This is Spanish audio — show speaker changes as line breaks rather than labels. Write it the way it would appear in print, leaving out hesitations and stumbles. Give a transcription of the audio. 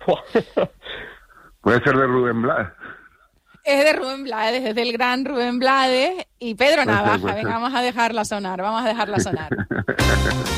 Puede ser de Rubén Blades.
Es de Rubén Blades, es del gran Rubén Blades y Pedro Navaja. Venga, vamos a dejarla sonar.